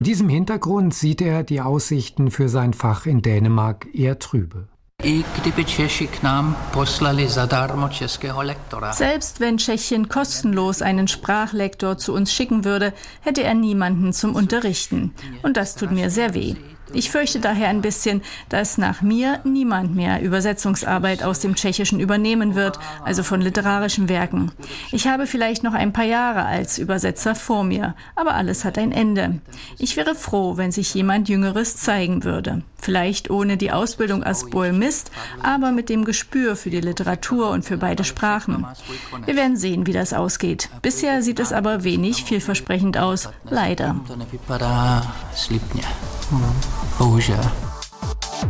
Diesem Hintergrund sieht er die Aussichten für sein Fach in Dänemark eher trübe. Selbst wenn Tschechien kostenlos einen Sprachlektor zu uns schicken würde, hätte er niemanden zum Unterrichten. Und das tut mir sehr weh. Ich fürchte daher ein bisschen, dass nach mir niemand mehr Übersetzungsarbeit aus dem Tschechischen übernehmen wird, also von literarischen Werken. Ich habe vielleicht noch ein paar Jahre als Übersetzer vor mir, aber alles hat ein Ende. Ich wäre froh, wenn sich jemand Jüngeres zeigen würde. Vielleicht ohne die Ausbildung als Bohemist, aber mit dem Gespür für die Literatur und für beide Sprachen. Wir werden sehen, wie das ausgeht. Bisher sieht es aber wenig vielversprechend aus, leider. Bohužel.